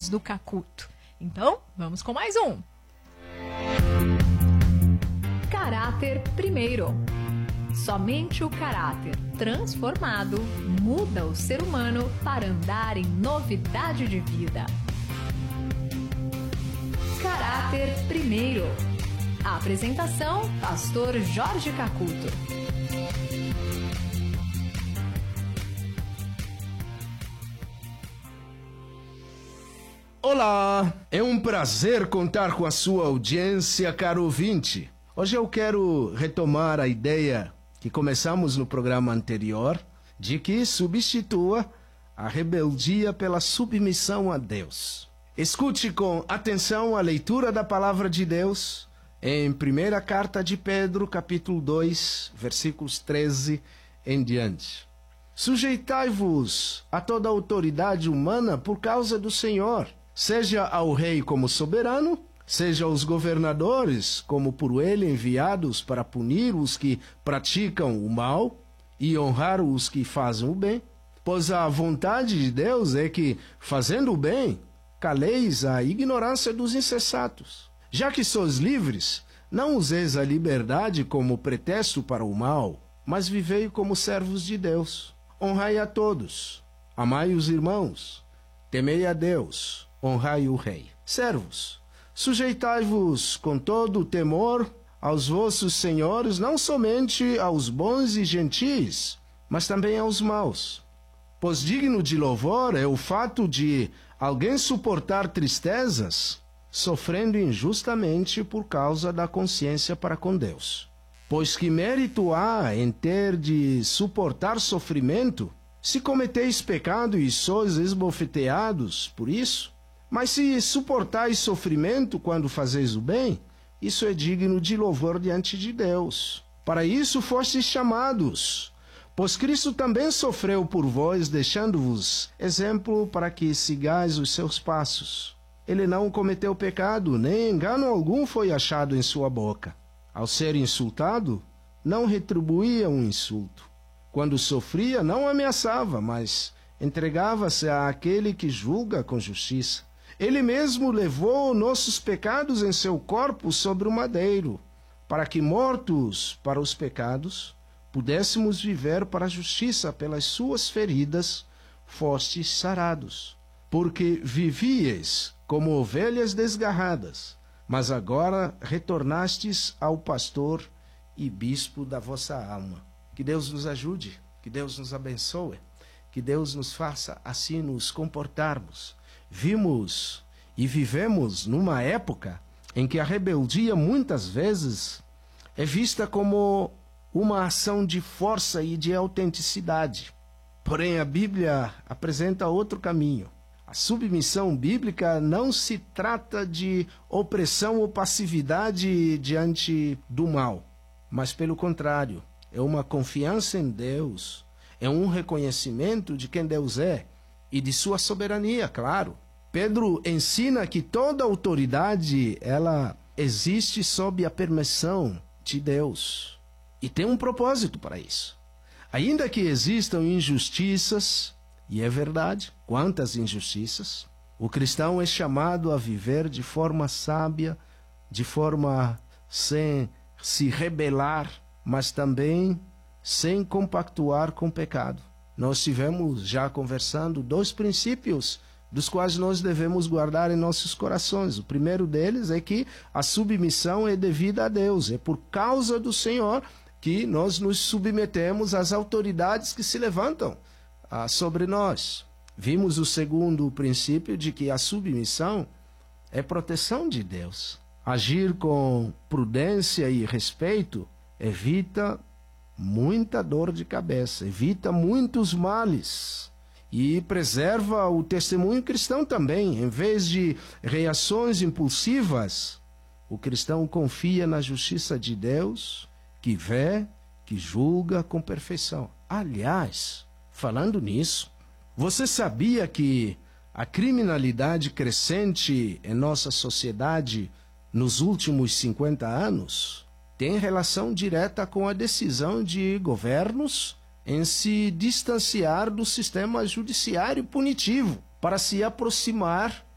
do Cacuto. Então, vamos com mais um. Caráter primeiro. Somente o caráter transformado muda o ser humano para andar em novidade de vida. Caráter primeiro. A apresentação, Pastor Jorge Cacuto. Olá, é um prazer contar com a sua audiência, caro ouvinte. Hoje eu quero retomar a ideia que começamos no programa anterior, de que substitua a rebeldia pela submissão a Deus. Escute com atenção a leitura da palavra de Deus em 1ª Carta de Pedro, capítulo 2, versículos 13 em diante. Sujeitai-vos a toda autoridade humana por causa do Senhor, seja ao rei como soberano, seja aos governadores como por ele enviados para punir os que praticam o mal e honrar os que fazem o bem. Pois a vontade de Deus é que, fazendo o bem, caleis a ignorância dos insensatos. Já que sois livres, não useis a liberdade como pretexto para o mal, mas vivei como servos de Deus. Honrai a todos, amai os irmãos, temei a Deus, honrai o rei. Servos, sujeitai-vos com todo o temor aos vossos senhores, não somente aos bons e gentis, mas também aos maus. Pois digno de louvor é o fato de alguém suportar tristezas, sofrendo injustamente por causa da consciência para com Deus. Pois que mérito há em ter de suportar sofrimento, se cometeis pecado e sois esbofeteados por isso? Mas se suportais sofrimento quando fazeis o bem, isso é digno de louvor diante de Deus. Para isso fostes chamados, pois Cristo também sofreu por vós, deixando-vos exemplo para que sigais os seus passos. Ele não cometeu pecado, nem engano algum foi achado em sua boca. Ao ser insultado, não retribuía um insulto. Quando sofria, não ameaçava, mas entregava-se àquele que julga com justiça. Ele mesmo levou nossos pecados em seu corpo sobre o madeiro, para que, mortos para os pecados, pudéssemos viver para a justiça. Pelas suas feridas fostes sarados. Porque vivíeis como ovelhas desgarradas, mas agora retornastes ao pastor e bispo da vossa alma. Que Deus nos ajude, que Deus nos abençoe, que Deus nos faça assim nos comportarmos. Vimos e vivemos numa época em que a rebeldia muitas vezes é vista como uma ação de força e de autenticidade. Porém, a Bíblia apresenta outro caminho. A submissão bíblica não se trata de opressão ou passividade diante do mal, mas pelo contrário, é uma confiança em Deus, é um reconhecimento de quem Deus é e de sua soberania, claro. Pedro ensina que toda autoridade, ela existe sob a permissão de Deus e tem um propósito para isso. Ainda que existam injustiças, e é verdade, quantas injustiças, o cristão é chamado a viver de forma sábia, de forma sem se rebelar, mas também sem compactuar com o pecado. Nós estivemos já conversando 2 princípios dos quais nós devemos guardar em nossos corações. O primeiro deles é que a submissão é devida a Deus. É por causa do Senhor que nós nos submetemos às autoridades que se levantam sobre nós. Vimos o segundo princípio de que a submissão é proteção de Deus. Agir com prudência e respeito evita muita dor de cabeça, evita muitos males e preserva o testemunho cristão também. Em vez de reações impulsivas, o cristão confia na justiça de Deus, que vê, que julga com perfeição. Aliás, falando nisso, você sabia que a criminalidade crescente em nossa sociedade nos últimos 50 anos tem relação direta com a decisão de governos em se distanciar do sistema judiciário punitivo para se aproximar